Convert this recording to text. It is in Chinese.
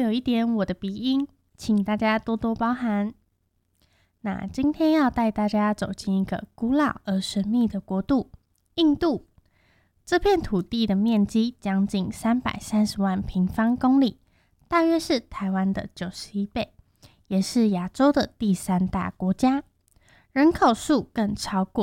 有一点我的鼻音，请大家多多包涵。那今天要带大家走进一个古老而神秘的国度——印度。这片土地的面积将近330万平方公里，大约是台湾的91倍，也是亚洲的第3大国家，人口数更超过